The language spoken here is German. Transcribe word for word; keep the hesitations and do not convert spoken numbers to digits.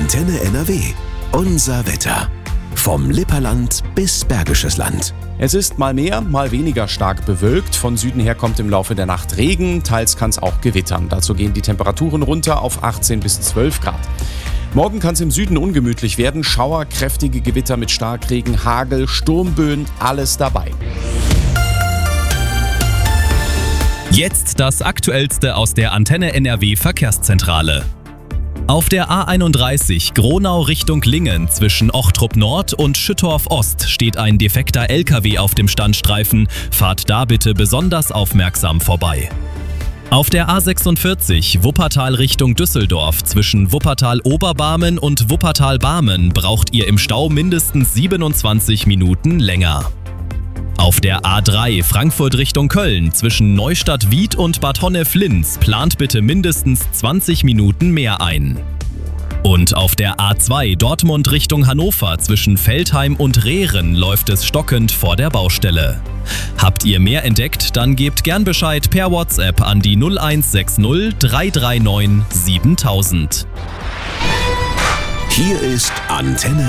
Antenne N R W. Unser Wetter. Vom Lipperland bis Bergisches Land. Es ist mal mehr, mal weniger stark bewölkt. Von Süden her kommt im Laufe der Nacht Regen, teils kann es auch gewittern. Dazu gehen die Temperaturen runter auf achtzehn bis zwölf Grad. Morgen kann es im Süden ungemütlich werden. Schauer, kräftige Gewitter mit Starkregen, Hagel, Sturmböen, alles dabei. Jetzt das Aktuellste aus der Antenne N R W Verkehrszentrale. Auf der A einunddreißig Gronau Richtung Lingen zwischen Ochtrup Nord und Schüttorf Ost steht ein defekter L K W auf dem Standstreifen. Fahrt da bitte besonders aufmerksam vorbei. Auf der A sechsundvierzig Wuppertal Richtung Düsseldorf zwischen Wuppertal-Oberbarmen und Wuppertal-Barmen braucht ihr im Stau mindestens siebenundzwanzig Minuten länger. Auf der A drei Frankfurt Richtung Köln zwischen Neustadt-Wied und Bad Honnef-Linz plant bitte mindestens zwanzig Minuten mehr ein. Und auf der A zwei Dortmund Richtung Hannover zwischen Veltheim und Rehren läuft es stockend vor der Baustelle. Habt ihr mehr entdeckt, dann gebt gern Bescheid per WhatsApp an die null eins sechs null drei drei neun siebentausend. Hier ist Antenne